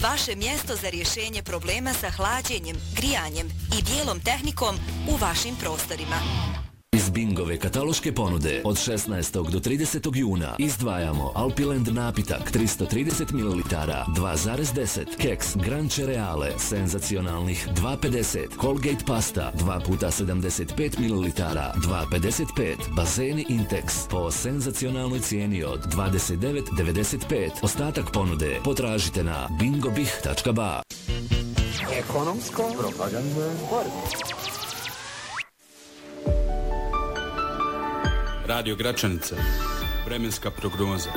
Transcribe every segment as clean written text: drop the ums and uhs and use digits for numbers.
vaše mjesto za rješenje problema sa hlađenjem, grijanjem i bijelom tehnikom u vašim prostorima. Iz Bingove kataloške ponude od 16. do 30. juna izdvajamo Alpilend napitak 330 ml 2,10, keks Gran Cereale senzacionalnih 2,50, Colgate pasta 2x75 ml 2,55, bazeni Intex po senzacionalnoj cijeni od 29,95. Ostatak ponude potražite na bingobih.ba. Ekonomsko propagandne borbe. Radio Gračanica. Vremenska prognoza.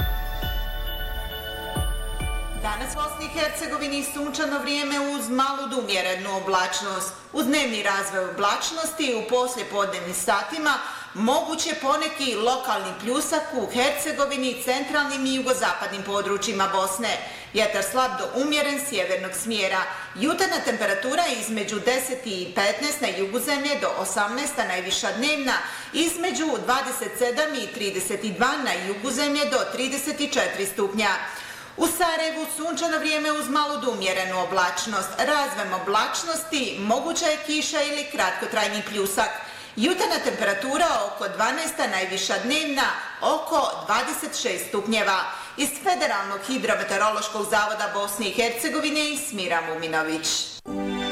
Danas u Bosni i Hercegovini sunčano vrijeme uz malu do umjerenu oblačnost. Uz dnevni razvoj oblačnosti u poslijepodnevnim satima moguće poneki lokalni pljusak u Hercegovini, centralnim i jugozapadnim područjima Bosne. Vjetar slab do umjeren sjevernog smjera. Jutarnja temperatura između 10 i 15 na juguzemlje do 18 najviša dnevna, između 27 i 32 na juguzemlje do 34 stupnja. U Sarajevu sunčano vrijeme uz malu do umjerenu oblačnost. Razvojem oblačnosti moguća je kiša ili kratkotrajni pljusak. Jutarnja temperatura oko 12, najviša dnevna oko 26 stupnjeva. Iz Federalnog hidrometeorološkog zavoda Bosne i Hercegovine Smira Muminović.